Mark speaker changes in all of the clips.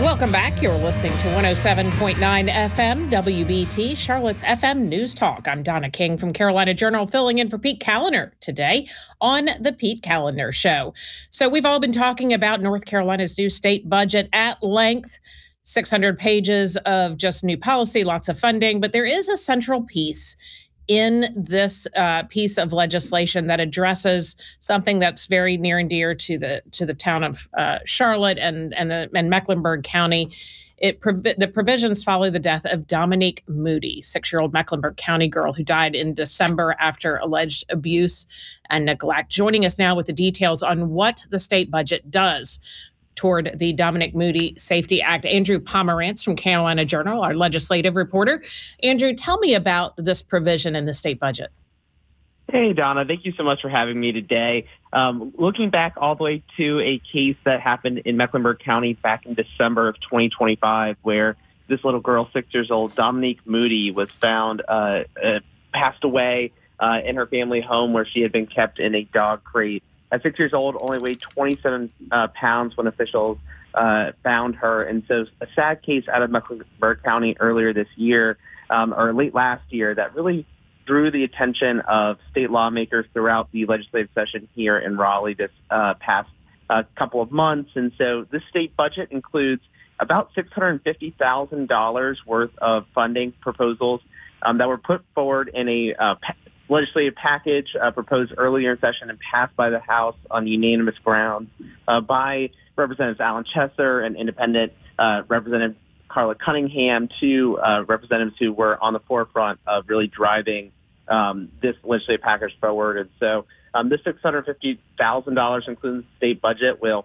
Speaker 1: Welcome back. You're listening to 107.9 FM WBT, Charlotte's FM News Talk. I'm Donna King from Carolina Journal, filling in for Pete Callender today on the Pete Callender Show. So we've all been talking about North Carolina's new state budget at length, 600 pages of just new policy, lots of funding, but there is a central piece in this piece of legislation that addresses something that's very near and dear to the town of Charlotte and Mecklenburg County. The provisions follow the death of Dominique Moody, 6-year-old Mecklenburg County girl who died in December after alleged abuse and neglect. Joining us now with the details on what the state budget does toward the Dominique Moody Safety Act, Andrew Pomerantz from Carolina Journal, our legislative reporter. Andrew, tell me about this provision in the state budget.
Speaker 2: Hey, Donna, thank you so much for having me today. Looking back all the way to a case that happened in Mecklenburg County back in December of 2025, where this little girl, 6 years old, Dominique Moody, was found passed away in her family home where she had been kept in a dog crate. At 6 years old, only weighed 27 pounds when officials found her. And so a sad case out of Mecklenburg County earlier this year, or late last year, that really drew the attention of state lawmakers throughout the legislative session here in Raleigh this past couple of months. And so this state budget includes about $650,000 worth of funding proposals that were put forward in a legislative package proposed earlier in session and passed by the House on unanimous grounds by Representatives Alan Chesser and Independent Representative Carla Cunningham, two representatives who were on the forefront of really driving this legislative package forward. And so this $650,000, including the state budget, will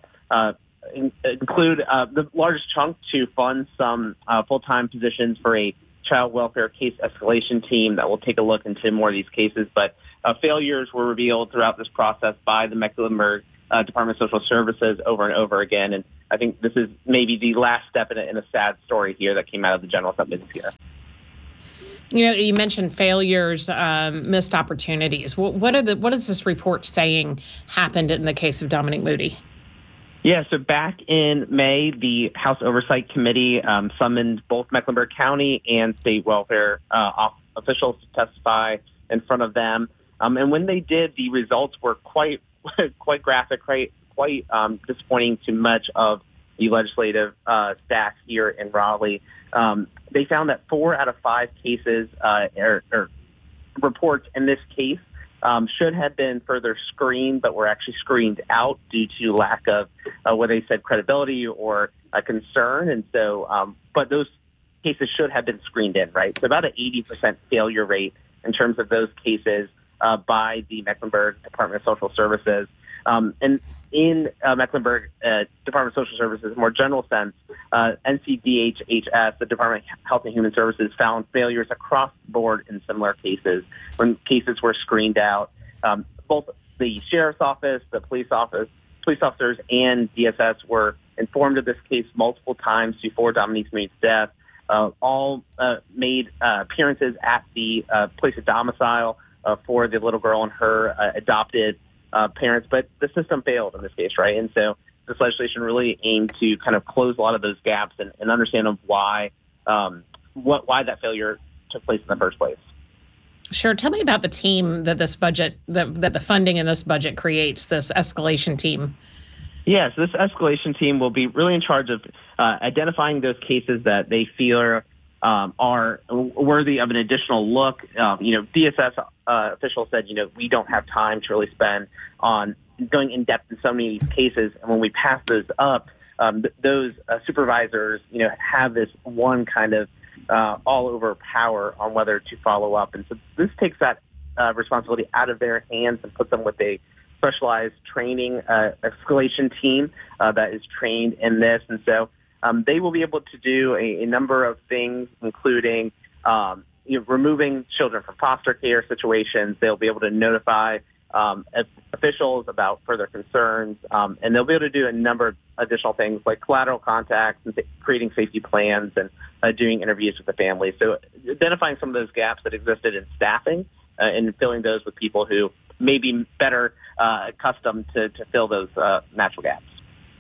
Speaker 2: include the largest chunk to fund some full-time positions for a child welfare case escalation team that will take a look into more of these cases. But failures were revealed throughout this process by the Mecklenburg Department of Social Services over and over again. And I think this is maybe the last step in a sad story here that came out of the General Assembly this year.
Speaker 1: You know, you mentioned failures, missed opportunities. What is this report saying happened in the case of Dominique Moody?
Speaker 2: Yeah, so back in May, the House Oversight Committee summoned both Mecklenburg County and state welfare officials to testify in front of them. And when they did, the results were quite graphic, quite disappointing to much of the legislative staff here in Raleigh. They found that 4 out of 5 cases or reports in this case should have been further screened, but were actually screened out due to lack of what they said credibility or a concern. And so, but those cases should have been screened in, right? So about an 80% failure rate in terms of those cases by the Mecklenburg Department of Social Services. And in Mecklenburg Department of Social Services, in a more general sense, NCDHHS, the Department of Health and Human Services, found failures across the board in similar cases when cases were screened out. Both the Sheriff's Office, the police officers, and DSS were informed of this case multiple times before Dominique Moody's death. All made appearances at the place of domicile for the little girl and her adopted parents, but the system failed in this case, right? And so this legislation really aimed to kind of close a lot of those gaps and understand of why that failure took place in the first place.
Speaker 1: Sure. Tell me about the team that this budget, that the funding in this budget creates, this escalation team.
Speaker 2: Yeah, so this escalation team will be really in charge of identifying those cases that they feel are worthy of an additional look. DSS officials said, we don't have time to really spend on going in depth in so many of these cases. And when we pass those up, those supervisors, have this one kind of all over power on whether to follow up. And so this takes that responsibility out of their hands and puts them with a specialized training escalation team that is trained in this. And so they will be able to do a number of things, including removing children from foster care situations. They'll be able to notify officials about further concerns, and they'll be able to do a number of additional things like collateral contacts and creating safety plans and doing interviews with the family. So identifying some of those gaps that existed in staffing and filling those with people who may be better accustomed to fill those natural gaps.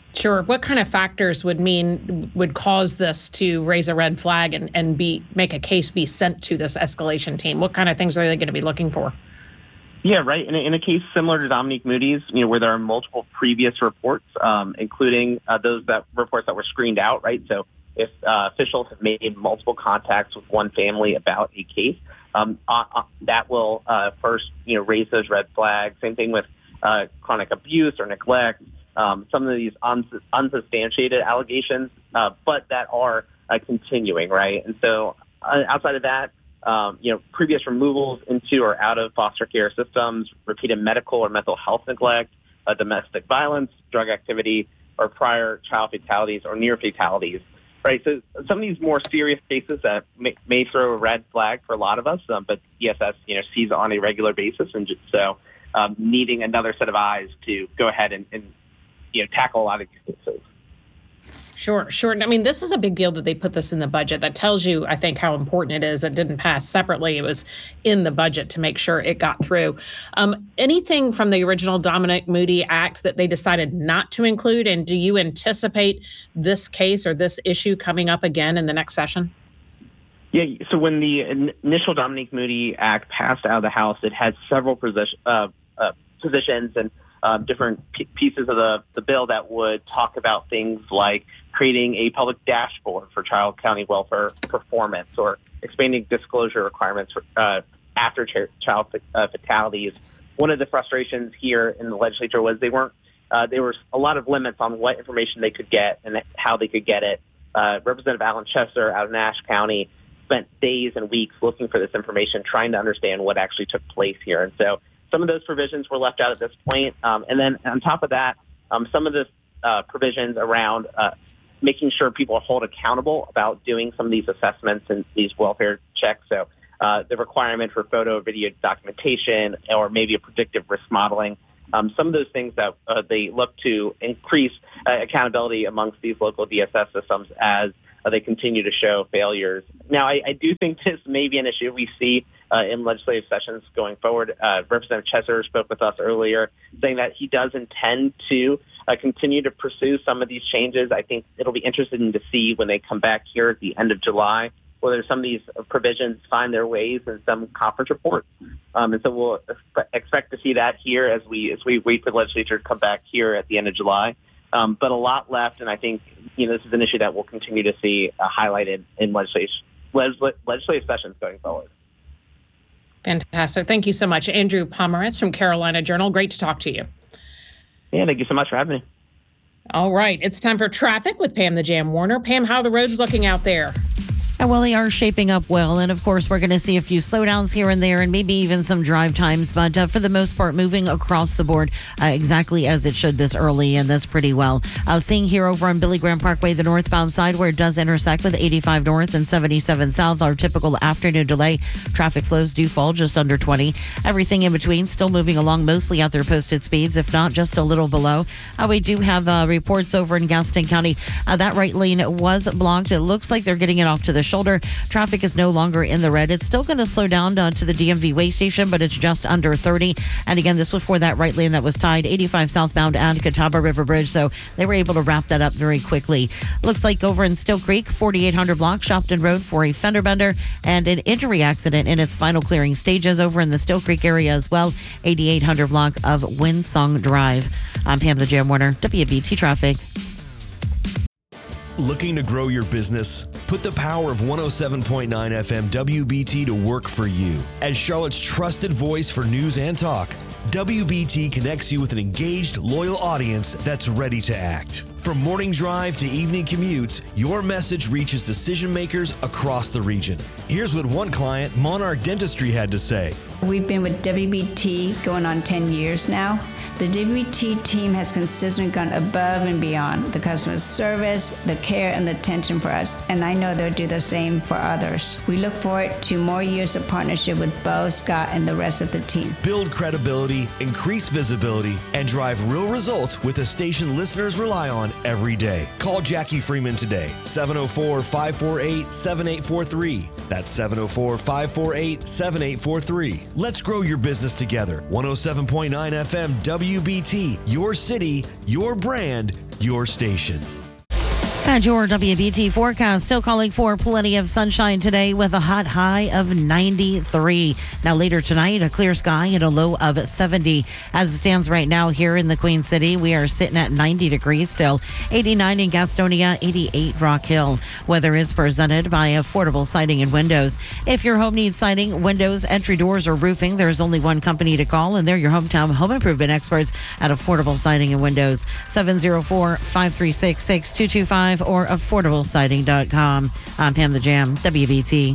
Speaker 1: Sure. What kind of factors would cause this to raise a red flag and make a case be sent to this escalation team? What kind of things are they going to be looking for?
Speaker 2: Yeah, right. In a case similar to Dominique Moody's, where there are multiple previous reports, including those reports that were screened out, right? So if officials have made multiple contacts with one family about a case, that will first, raise those red flags. Same thing with chronic abuse or neglect. Some of these unsubstantiated allegations, but that are continuing, right? And so outside of that, previous removals into or out of foster care systems, repeated medical or mental health neglect, domestic violence, drug activity, or prior child fatalities or near fatalities, right? So some of these more serious cases that may throw a red flag for a lot of us, but DSS, sees on a regular basis, and just so needing another set of eyes to go ahead and tackle a lot of these cases.
Speaker 1: Sure. I mean, this is a big deal that they put this in the budget. That tells you, I think, how important it is. It didn't pass separately. It was in the budget to make sure it got through. Anything from the original Dominique Moody Act that they decided not to include? And do you anticipate this case or this issue coming up again in the next session?
Speaker 2: Yeah, so when the initial Dominique Moody Act passed out of the House, it had several positions and different pieces of the bill that would talk about things like creating a public dashboard for child county welfare performance or expanding disclosure requirements for, after child fatalities. One of the frustrations here in the legislature was there were a lot of limits on what information they could get and how they could get it. Representative Alan Chester out of Nash County spent days and weeks looking for this information, trying to understand what actually took place here. And so some of those provisions were left out at this point. And then on top of that, some of the provisions around making sure people are held accountable about doing some of these assessments and these welfare checks. So the requirement for photo or video documentation or maybe a predictive risk modeling. Some of those things that they look to increase accountability amongst these local DSS systems as they continue to show failures. Now, I do think this may be an issue we see in legislative sessions going forward. Representative Chester spoke with us earlier saying that he does intend to continue to pursue some of these changes. I think it'll be interesting to see when they come back here at the end of July whether some of these provisions find their ways in some conference reports. And so we'll expect to see that here as we wait for the legislature to come back here at the end of July. But a lot left, and I think this is an issue that we'll continue to see highlighted in legislative sessions going forward.
Speaker 1: Fantastic. Thank you so much. Andrew Pomerantz from Carolina Journal. Great to talk to you.
Speaker 2: Yeah, thank you so much for having me.
Speaker 1: All right. It's time for traffic with Pam the Jam Warner. Pam, how are the roads looking out there?
Speaker 3: Well, they are shaping up well. And of course, we're going to see a few slowdowns here and there and maybe even some drive times. But for the most part, moving across the board exactly as it should this early. And that's pretty well. Seeing here over on Billy Graham Parkway, the northbound side where it does intersect with 85 north and 77 south, our typical afternoon delay. Traffic flows do fall just under 20. Everything in between still moving along mostly at their posted speeds, if not just a little below. We do have reports over in Gaston County. That right lane was blocked. It looks like they're getting it off to the shoulder. Traffic is no longer in the red. It's still going to slow down to the DMV way station, but it's just under 30. And again, this was for that right lane that was tied 85 southbound and Catawba River Bridge. So they were able to wrap that up very quickly. Looks like over in Still Creek, 4800 block, Shopton Road for a fender bender and an injury accident in its final clearing stages over in the Still Creek area as well. 8800 block of Winsong Drive. I'm Pam the Jam Warner, WBT Traffic.
Speaker 4: Looking to grow your business? Put the power of 107.9 FM WBT to work for you. As Charlotte's trusted voice for news and talk, WBT connects you with an engaged, loyal audience that's ready to act. From morning drive to evening commutes, your message reaches decision makers across the region. Here's what one client, Monarch Dentistry, had to say.
Speaker 5: We've been with WBT going on 10 years now. The WBT team has consistently gone above and beyond the customer service, the care, and the attention for us, and I know they'll do the same for others. We look forward to more years of partnership with Bo, Scott, and the rest of the team.
Speaker 4: Build credibility, increase visibility, and drive real results with a station listeners rely on every day. Call Jackie Freeman today, 704-548-7843. That's 704-548-7843. Let's grow your business together. 107.9 FM WBT, your city, your brand, your station.
Speaker 3: And your WBT forecast still calling for plenty of sunshine today with a hot high of 93. Now later tonight, a clear sky and a low of 70. As it stands right now here in the Queen City, we are sitting at 90 degrees still, 89 in Gastonia, 88 Rock Hill. Weather is presented by Affordable Siding and Windows. If your home needs siding, windows, entry doors, or roofing, there's only one company to call, and they're your hometown home improvement experts at Affordable Siding and Windows. 704-536-6225 or affordablesiding.com. I'm Pam the Jam, WBT.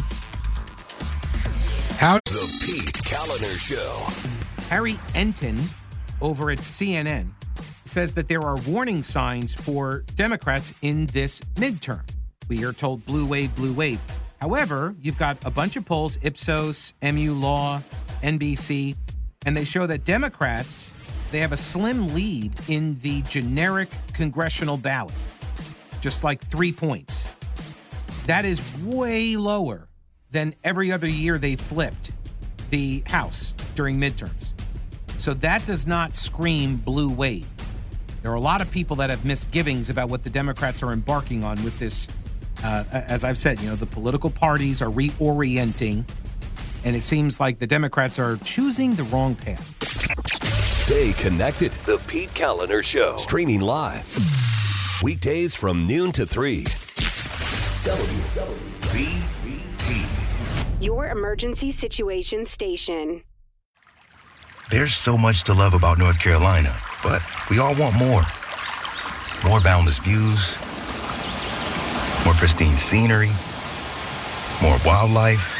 Speaker 6: The Pete Kaliner Show.
Speaker 7: Harry Enton over at CNN says that there are warning signs for Democrats in this midterm. We are told blue wave, blue wave. However, you've got a bunch of polls, Ipsos, MU Law, NBC, and they show that Democrats, they have a slim lead in the generic congressional ballot. Just like 3 points. That is way lower than every other year they flipped the House during midterms. So that does not scream blue wave. There are a lot of people that have misgivings about what the Democrats are embarking on with this. As I've said, the political parties are reorienting, and it seems like the Democrats are choosing the wrong path.
Speaker 6: Stay connected. The Pete Kaliner Show. Streaming live. Weekdays from noon to 3. WBT.
Speaker 8: Your emergency situation station.
Speaker 9: There's so much to love about North Carolina, but we all want more. More boundless views, more pristine scenery, more wildlife,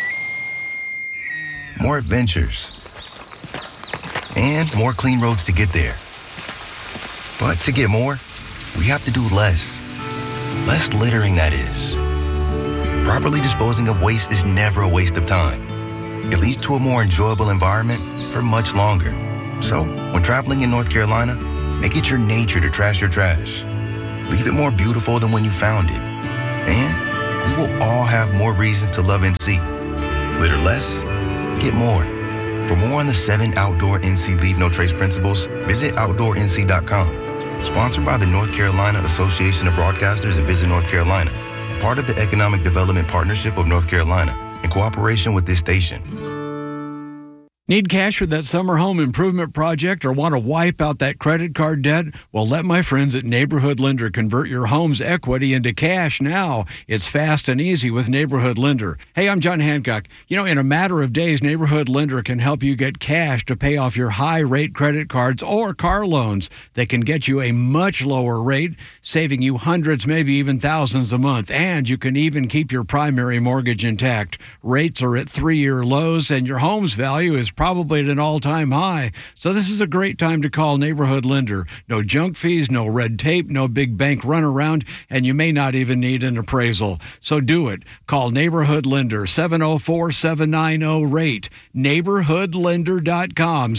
Speaker 9: more adventures, and more clean roads to get there. But to get more, we have to do less. Less littering, that is. Properly disposing of waste is never a waste of time. It leads to a more enjoyable environment for much longer. So, when traveling in North Carolina, make it your nature to trash your trash. Leave it more beautiful than when you found it. And we will all have more reasons to love NC. Litter less, get more. For more on the 7 outdoor NC Leave No Trace principles, visit OutdoorNC.com. Sponsored by the North Carolina Association of Broadcasters and Visit North Carolina. Part of the Economic Development Partnership of North Carolina in cooperation with this station.
Speaker 10: Need cash for that summer home improvement project or want to wipe out that credit card debt? Well, let my friends at Neighborhood Lender convert your home's equity into cash now. It's fast and easy with Neighborhood Lender. Hey, I'm John Hancock. In a matter of days, Neighborhood Lender can help you get cash to pay off your high-rate credit cards or car loans. They can get you a much lower rate, saving you hundreds, maybe even thousands a month. And you can even keep your primary mortgage intact. Rates are at 3-year lows, and your home's value is probably at an all-time high. So this is a great time to call Neighborhood Lender. No junk fees, no red tape, no big bank runaround, and you may not even need an appraisal. So do it. Call Neighborhood Lender, 704-790-RATE. NeighborhoodLender.com,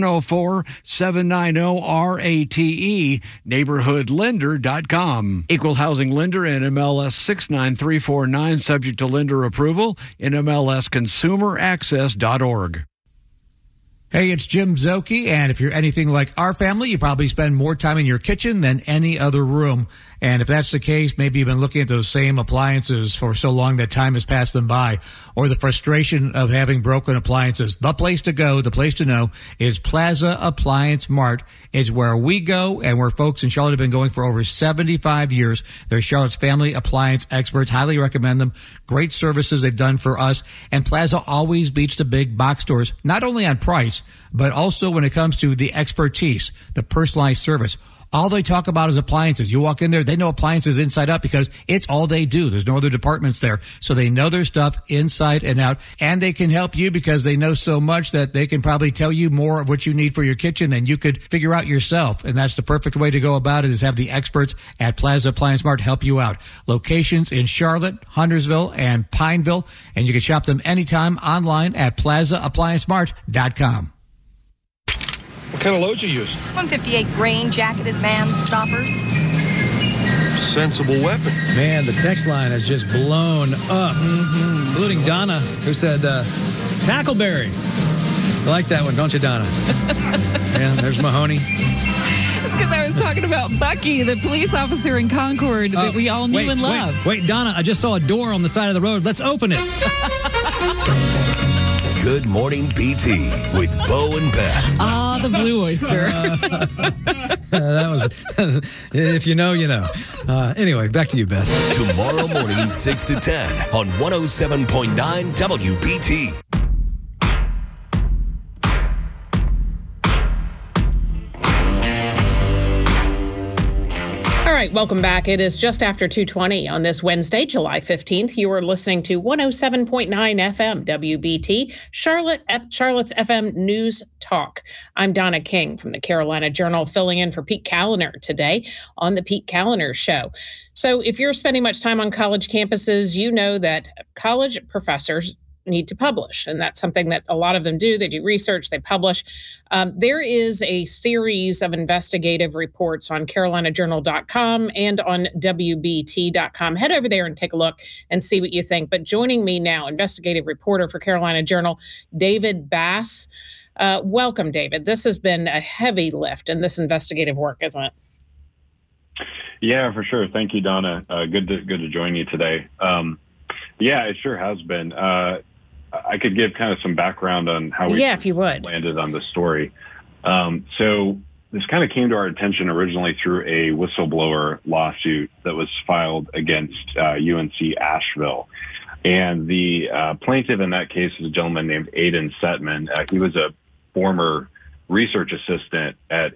Speaker 10: 704-790-RATE. NeighborhoodLender.com. Equal housing lender, NMLS 69349, subject to lender approval, NMLSconsumeraccess.org.
Speaker 11: Hey, it's Jim Zoki, and if you're anything like our family, you probably spend more time in your kitchen than any other room. And if that's the case, maybe you've been looking at those same appliances for so long that time has passed them by, or the frustration of having broken appliances. The place to go, the place to know is Plaza Appliance Mart is where we go, and where folks in Charlotte have been going for over 75 years. They're Charlotte's family appliance experts. Highly recommend them. Great services they've done for us. And Plaza always beats the big box stores, not only on price, but also when it comes to the expertise, the personalized service. All they talk about is appliances. You walk in there, they know appliances inside out because it's all they do. There's no other departments there. So they know their stuff inside and out. And they can help you because they know so much that they can probably tell you more of what you need for your kitchen than you could figure out yourself. And that's the perfect way to go about it, is have the experts at Plaza Appliance Mart help you out. Locations in Charlotte, Huntersville, and Pineville. And you can shop them anytime online at PlazaApplianceMart.com.
Speaker 12: What kind of loads you use?
Speaker 13: 158 grain, jacketed man stoppers.
Speaker 12: Sensible weapon.
Speaker 14: Man, the text line has just blown up, including Donna, who said, Tackleberry. I like that one, don't you, Donna? Yeah, there's Mahoney.
Speaker 15: because I was talking about Bucky, the police officer in Concord that we all knew and loved.
Speaker 14: Wait, Donna, I just saw a door on the side of the road. Let's open it.
Speaker 6: Good Morning PT with Bo and Beth.
Speaker 15: Ah, the Blue Oyster.
Speaker 14: That was, if you know, you know. Anyway, back to you, Beth.
Speaker 6: Tomorrow morning, 6 to 10 on 107.9 WBT.
Speaker 1: All right, welcome back. It is just after 2:20 on this Wednesday, July 15th. You are listening to 107.9 FM WBT, Charlotte's FM News Talk. I'm Donna King from the Carolina Journal, filling in for Pete Callender today on the Pete Callender Show. So if you're spending much time on college campuses, you know that college professors need to publish. And that's something that a lot of them do. They do research, they publish. There is a series of investigative reports on carolinajournal.com and on WBT.com. Head over there and take a look and see what you think. But joining me now, investigative reporter for Carolina Journal, David Bass. Welcome, David. This has been a heavy lift in this investigative work, isn't it?
Speaker 16: Yeah, for sure. Thank you, Donna. Good to join you today. Yeah, it sure has been. I could give kind of some background on how we
Speaker 1: if you would.
Speaker 16: Landed on this story. So this kind of came to our attention originally through a whistleblower lawsuit that was filed against UNC Asheville. And the plaintiff in that case is a gentleman named Aidan Setman. He was a former research assistant at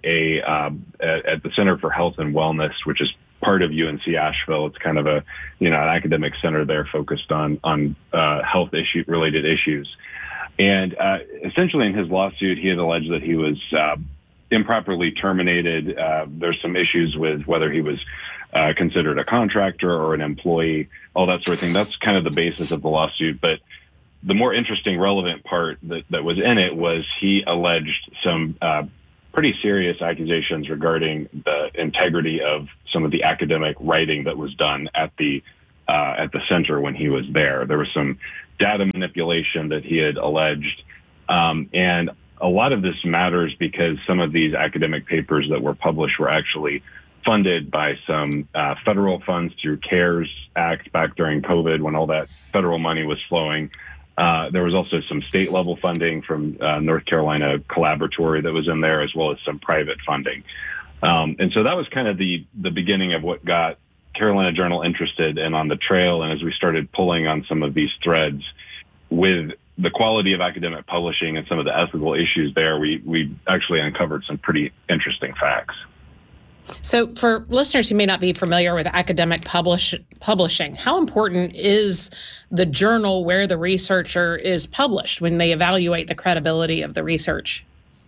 Speaker 16: at the Center for Health and Wellness, which is part of UNC Asheville. It's kind of an academic center there focused on health related issues. And essentially in his lawsuit, he had alleged that he was improperly terminated. There's some issues with whether he was considered a contractor or an employee, all that sort of thing. That's kind of the basis of the lawsuit. But the more interesting, relevant part that was in it was he alleged some pretty serious accusations regarding the integrity of some of the academic writing that was done at the center when he was there. There was some data manipulation that he had alleged, and a lot of this matters because some of these academic papers that were published were actually funded by some federal funds through CARES Act back during COVID when all that federal money was flowing. There was also some state level funding from North Carolina Collaboratory that was in there, as well as some private funding. And so that was kind of the beginning of what got Carolina Journal interested and on the trail. And as we started pulling on some of these threads with the quality of academic publishing and some of the ethical issues there, we actually uncovered some pretty interesting facts.
Speaker 1: So for listeners who may not be familiar with academic publishing, how important is the journal where the researcher is published when they evaluate the credibility of the research?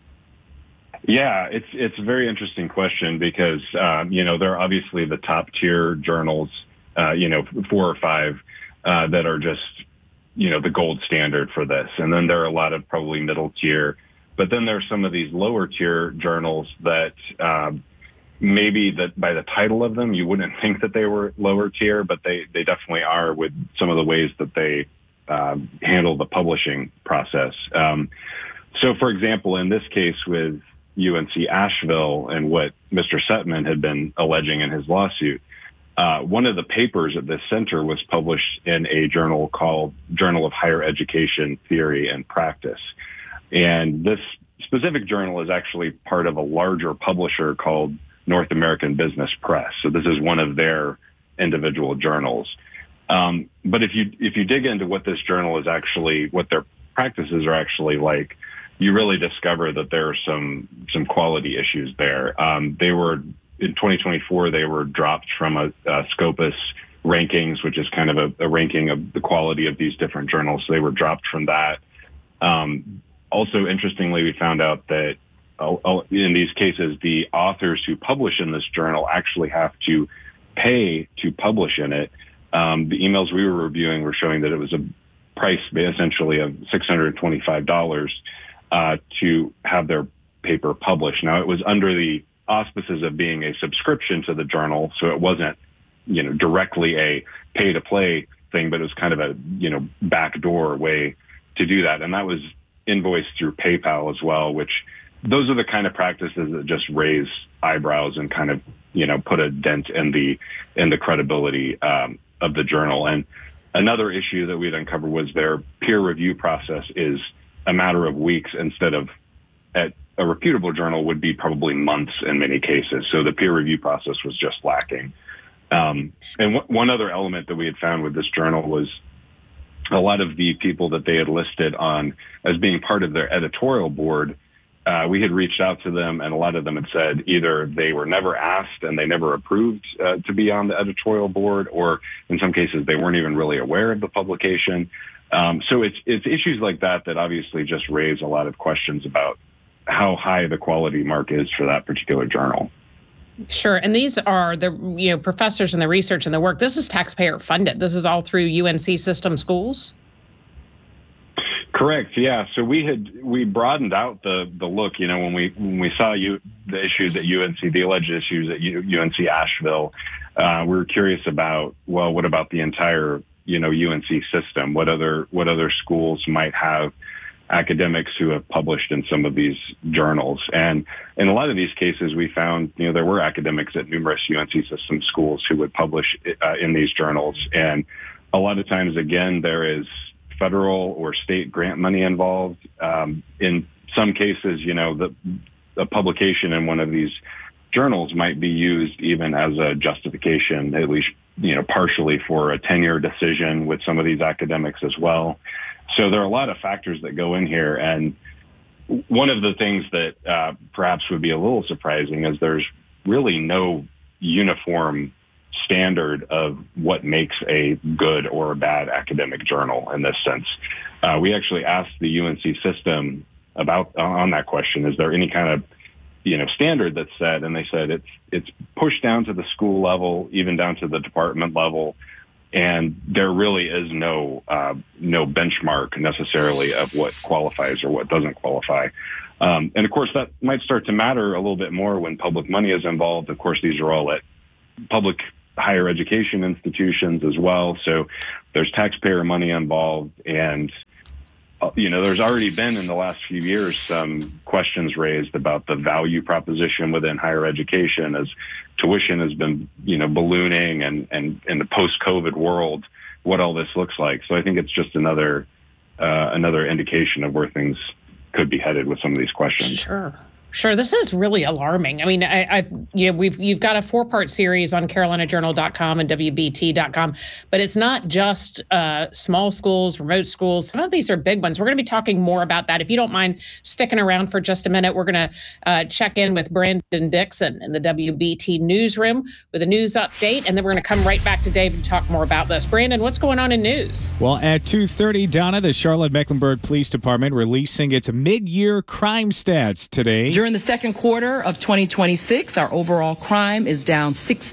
Speaker 16: Yeah, it's a very interesting question because, there are obviously the top tier journals, 4 or 5 that are just, the gold standard for this. And then there are a lot of probably middle tier, but then there are some of these lower tier journals that maybe that by the title of them, you wouldn't think that they were lower tier, but they definitely are with some of the ways that they handle the publishing process. So, for example, in this case with UNC Asheville and what Mr. Setman had been alleging in his lawsuit, one of the papers at this center was published in a journal called Journal of Higher Education Theory and Practice. And this specific journal is actually part of a larger publisher called North American Business Press. So this is one of their individual journals. But if you dig into what this journal is actually, what their practices are actually like, you really discover that there are some quality issues there. They were in 2024, they were dropped from a Scopus rankings, which is kind of a ranking of the quality of these different journals. So they were dropped from that. Also, interestingly, we found out that in these cases, the authors who publish in this journal actually have to pay to publish in it. The emails we were reviewing were showing that it was a price essentially of $625 to have their paper published. Now, it was under the auspices of being a subscription to the journal, so it wasn't, directly a pay-to-play thing, but it was kind of a, backdoor way to do that. And that was invoiced through PayPal as well, which those are the kind of practices that just raise eyebrows and kind of, put a dent in the credibility of the journal. And another issue that we'd uncovered was their peer review process is a matter of weeks instead of, at a reputable journal, would be probably months in many cases. So the peer review process was just lacking. And one other element that we had found with this journal was a lot of the people that they had listed on as being part of their editorial board. We had reached out to them, and a lot of them had said either they were never asked and they never approved to be on the editorial board, or in some cases they weren't even really aware of the publication. So it's issues like that obviously just raise a lot of questions about how high the quality mark is for that particular journal.
Speaker 1: Sure. And these are the professors and the research and the work. This is taxpayer funded. This is all through UNC system schools.
Speaker 16: Correct. Yeah. So we broadened out the look. When we saw the issues at UNC, the alleged issues at UNC Asheville, we were curious about, well, what about the entire UNC system? What other schools might have academics who have published in some of these journals? And in a lot of these cases, we found, there were academics at numerous UNC system schools who would publish in these journals. And a lot of times, again, there is federal or state grant money involved. In some cases, the publication in one of these journals might be used even as a justification, at least, partially, for a tenure decision with some of these academics as well. So there are a lot of factors that go in here. And one of the things that perhaps would be a little surprising is there's really no uniform standard of what makes a good or a bad academic journal in this sense. We actually asked the UNC system on that question, is there any kind of standard that's set? And they said it's pushed down to the school level, even down to the department level. And there really is no benchmark necessarily of what qualifies or what doesn't qualify. And of course, that might start to matter a little bit more when public money is involved. Of course, these are all at public higher education institutions as well. So there's taxpayer money involved. And, there's already been in the last few years some questions raised about the value proposition within higher education as tuition has been, ballooning and in the post-COVID world, what all this looks like. So I think it's just another indication of where things could be headed with some of these questions.
Speaker 1: Sure. This is really alarming. I mean, you've got a 4-part series on CarolinaJournal.com and WBT.com, but it's not just small schools, remote schools. Some of these are big ones. We're going to be talking more about that. If you don't mind sticking around for just a minute, we're going to check in with Brandon Dixon in the WBT newsroom with a news update, and then we're going to come right back to Dave and talk more about this. Brandon, what's going on in news?
Speaker 17: Well, at 2:30, Donna, the Charlotte-Mecklenburg Police Department releasing its mid-year crime stats today.
Speaker 18: During the second quarter of 2026, our overall crime is down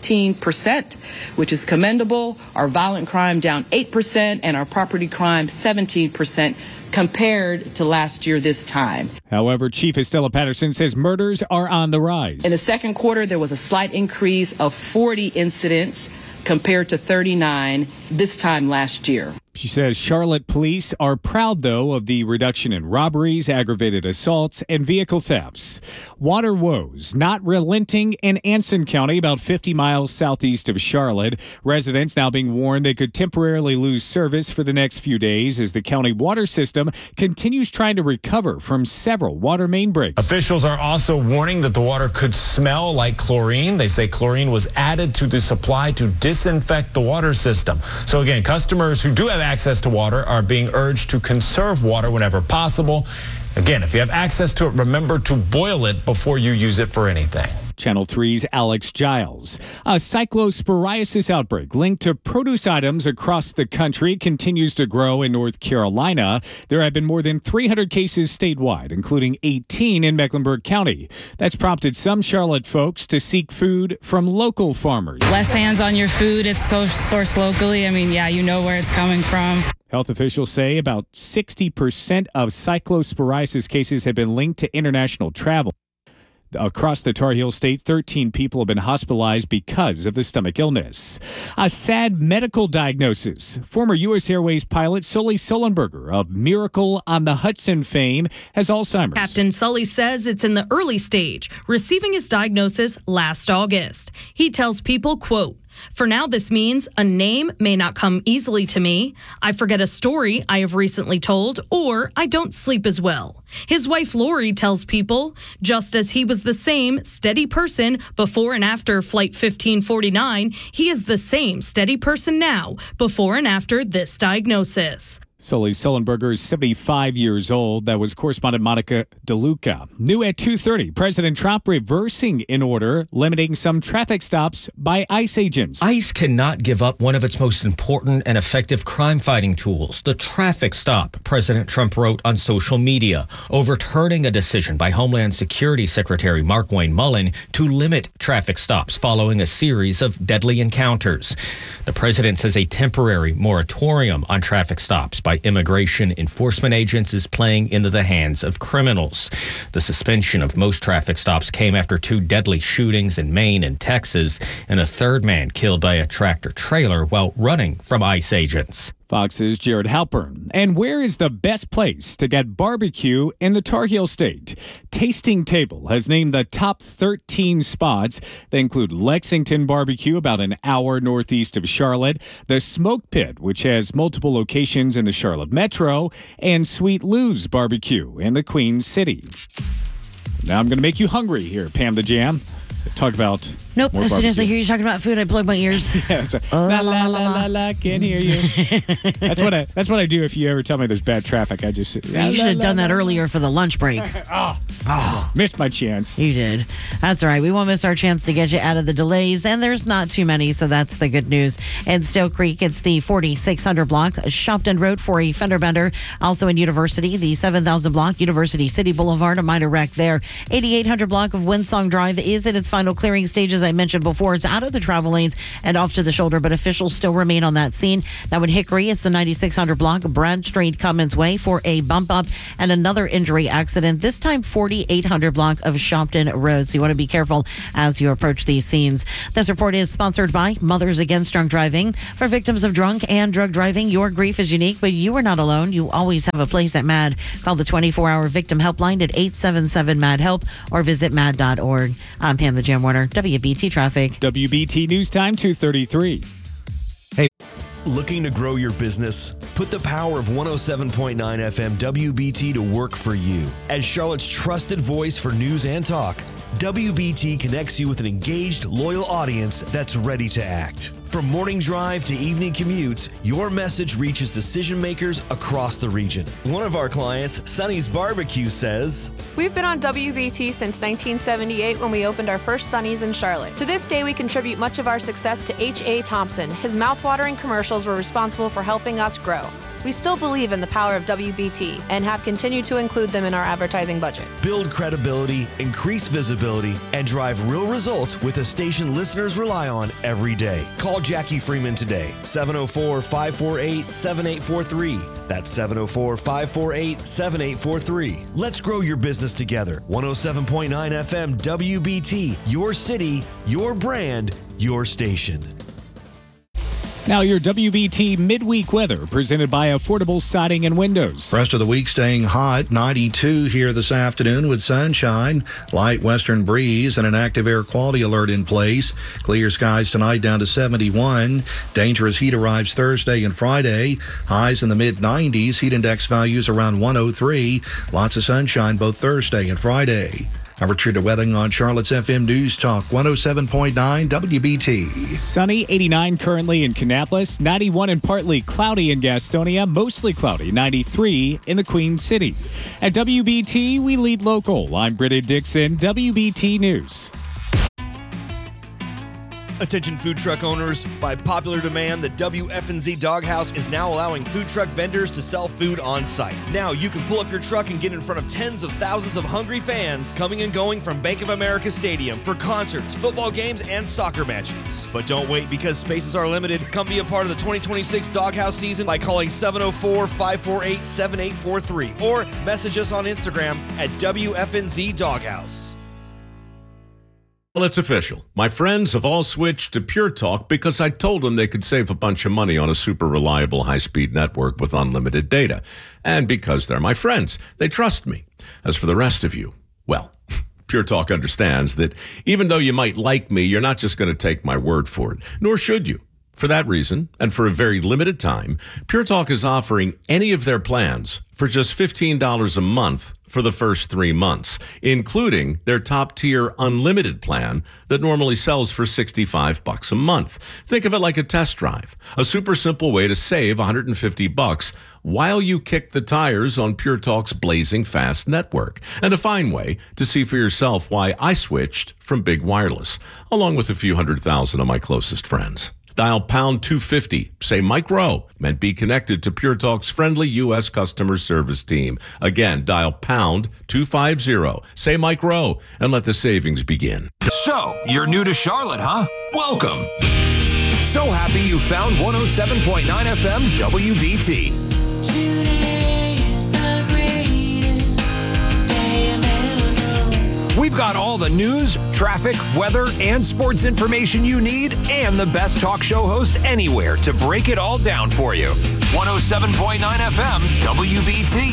Speaker 18: 16%, which is commendable. Our violent crime down 8%, and our property crime 17% compared to last year this time.
Speaker 17: However, Chief Estella Patterson says murders are on the rise.
Speaker 18: In the second quarter, there was a slight increase of 40 incidents compared to 39 this time last year.
Speaker 17: She says Charlotte police are proud, though, of the reduction in robberies, aggravated assaults, and vehicle thefts. Water woes not relenting in Anson County, about 50 miles southeast of Charlotte. Residents now being warned they could temporarily lose service for the next few days as the county water system continues trying to recover from several water main breaks.
Speaker 19: Officials are also warning that the water could smell like chlorine. They say chlorine was added to the supply to disinfect the water system. So again, customers who do have access to water are being urged to conserve water whenever possible. Again, if you have access to it, remember to boil it before you use it for anything.
Speaker 17: Channel 3's Alex Giles. A cyclosporiasis outbreak linked to produce items across the country continues to grow in North Carolina. There have been more than 300 cases statewide, including 18 in Mecklenburg County. That's prompted some Charlotte folks to seek food from local farmers.
Speaker 20: Less hands on your food. It's sourced locally. I mean, you know where it's coming from.
Speaker 17: Health officials say about 60% of cyclosporiasis cases have been linked to international travel. Across the Tar Heel State, 13 people have been hospitalized because of the stomach illness. A sad medical diagnosis. Former U.S. Airways pilot Sully Sullenberger of Miracle on the Hudson fame has Alzheimer's.
Speaker 21: Captain Sully says it's in the early stage, receiving his diagnosis last August. He tells people, quote, "For now, this means a name may not come easily to me. I forget a story I have recently told, or I don't sleep as well." His wife, Lori, tells people, just as he was the same steady person before and after Flight 1549, he is the same steady person now before and after this diagnosis.
Speaker 17: Sully Sullenberger is 75 years old. That was correspondent Monica DeLuca. New at 2:30, President Trump reversing an order limiting some traffic stops by ICE agents.
Speaker 22: ICE cannot give up one of its most important and effective crime-fighting tools, the traffic stop, President Trump wrote on social media, overturning a decision by Homeland Security Secretary Mark Wayne Mullen to limit traffic stops following a series of deadly encounters. The president says a temporary moratorium on traffic stops by immigration enforcement agents is playing into the hands of criminals. The suspension of most traffic stops came after 2 deadly shootings in Maine and Texas, and a third man killed by a tractor trailer while running from ICE agents.
Speaker 17: Fox's Jared Halpern. And where is the best place to get barbecue in the Tar Heel State? Tasting Table has named the top 13 spots. They include Lexington Barbecue, about an hour northeast of Charlotte, the Smoke Pit, which has multiple locations in the Charlotte Metro, and Sweet Lou's Barbecue in the Queen City. Now I'm going to make you hungry here, Pam the Jam. Talk about
Speaker 3: Nope. As soon as I hear you talking about food, I plug my ears.
Speaker 17: Yeah, it's la la la la la. Can't hear you. That's what I do if you ever tell me there's bad traffic. I just
Speaker 3: you should have done that earlier for the lunch break.
Speaker 17: Missed my chance.
Speaker 3: You did. That's all right. We won't miss our chance to get you out of the delays, and there's not too many, so that's the good news. In Still Creek, it's the 4600 block, Shopton Road for a fender bender. Also in University, the 7000 block, University City Boulevard, a minor wreck there. 8800 block of Windsong Drive is in its final clearing stages. I mentioned before, it's out of the travel lanes and off to the shoulder, but officials still remain on that scene. Now in Hickory, it's the 9600 block, Brad Street, Cummins Way for a bump up and another injury accident, this time 4800 block of Shopton Road. So you want to be careful as you approach these scenes. This report is sponsored by Mothers Against Drunk Driving. For victims of drunk and drug driving, your grief is unique, but you are not alone. You always have a place at MAD. Call the 24-hour victim helpline at 877-MAD-HELP or visit mad.org. I'm Pam the Jam Warner, WBT Traffic.
Speaker 17: WBT News Time 2:33.
Speaker 4: Hey, looking to grow your business? Put the power of 107.9 FM WBT to work for you. As Charlotte's trusted voice for news and talk, WBT connects you with an engaged, loyal audience that's ready to act. From morning drive to evening commutes, your message reaches decision makers across the region. One of our clients, Sonny's Barbecue, says,
Speaker 23: "We've been on WBT since 1978 when we opened our first Sonny's in Charlotte. To this day, we contribute much of our success to H.A. Thompson. His mouthwatering commercials were responsible for helping us grow. We still believe in the power of WBT and have continued to include them in our advertising budget.
Speaker 4: Build credibility, increase visibility, and drive real results with a station listeners rely on every day. Call Jackie Freeman today, 704-548-7843. That's 704-548-7843. Let's grow your business together. 107.9 FM WBT, your city, your brand, your station.
Speaker 17: Now your WBT midweek weather presented by Affordable Siding and Windows.
Speaker 24: Rest of the week staying hot, 92 here this afternoon with sunshine, light western breeze, and an active air quality alert in place. Clear skies tonight down to 71. Dangerous heat arrives Thursday and Friday. Highs in the mid-90s, heat index values around 103. Lots of sunshine both Thursday and Friday. I'm Richard Wedding on Charlotte's FM News Talk 107.9 WBT.
Speaker 17: Sunny, 89 currently in Kannapolis, 91 and partly cloudy in Gastonia, mostly cloudy, 93 in the Queen City. At WBT, we lead local. I'm Britta Dixon, WBT News.
Speaker 4: Attention food truck owners, by popular demand, the WFNZ Doghouse is now allowing food truck vendors to sell food on site. Now you can pull up your truck and get in front of tens of thousands of hungry fans coming and going from Bank of America Stadium for concerts, football games, and soccer matches. But don't wait, because spaces are limited. Come be a part of the 2026 Doghouse season by calling 704-548-7843 or message us on Instagram at WFNZ Doghouse.
Speaker 2: Well, it's official. My friends have all switched to Pure Talk because I told them they could save a bunch of money on a super reliable high-speed network with unlimited data. And because they're my friends, they trust me. As for the rest of you, well, Pure Talk understands that even though you might like me, you're not just going to take my word for it, nor should you. For that reason, and for a very limited time, Pure Talk is offering any of their plans for just $15 a month for the first 3 months, including their top-tier unlimited plan that normally sells for $65 a month. Think of it like a test drive, a super simple way to save $150 while you kick the tires on Pure Talk's blazing fast network, and a fine way to see for yourself why I switched from Big Wireless, along with a few 100,000 of my closest friends. Dial pound 250, say Mike Rowe, and be connected to Pure Talk's friendly U.S. customer service team. Again, dial pound 250, say Mike Rowe, and let the savings begin.
Speaker 5: So, you're new to Charlotte, huh? Welcome. So happy you found 107.9 FM WBT. We've got all the news, traffic, weather, and sports information you need, and the best talk show host anywhere to break it all down for you. 107.9 FM, WBT.